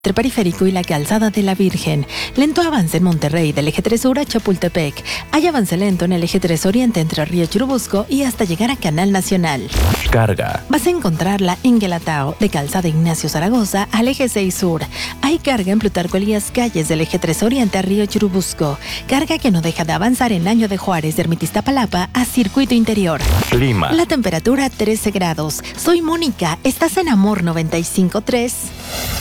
entre Periférico y la Calzada de la Virgen. Lento avance en Monterrey del eje 3 Sur a Chapultepec. Hay avance lento en el eje 3 Oriente entre Río Churubusco y hasta llegar a Canal Nacional. Carga. Vas a encontrarla en Guelatao, de Calzada Ignacio Zaragoza al eje 6 Sur. Hay carga en Plutarco Elías Calles del eje 3 Oriente a Río Churubusco. Carga que no deja de avanzar en Año de Juárez de Ermitiztapalapa a Circuito Interior. Clima. La temperatura 13 grados. Soy Mónica. Estás en Amor 95.3.